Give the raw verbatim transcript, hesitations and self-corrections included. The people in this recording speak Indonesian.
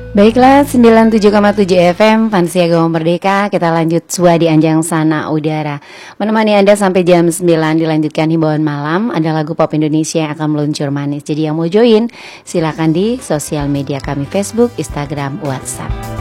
Baiklah, sembilan puluh tujuh koma tujuh F M Fansia Gawang Merdeka. Kita lanjut Sua di Anjang Sana Udara. Menemani Anda sampai jam sembilan. Dilanjutkan himbauan malam. Ada lagu pop Indonesia yang akan meluncur manis. Jadi yang mau join, silakan di sosial media kami Facebook, Instagram, WhatsApp.